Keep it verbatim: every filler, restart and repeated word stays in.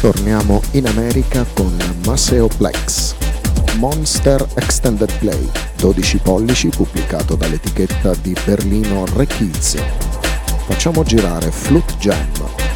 torniamo in America con Maceo Plex, Monster Extended Play, dodici pollici, pubblicato dall'etichetta di Berlino Rekids. Facciamo girare Flute Jam.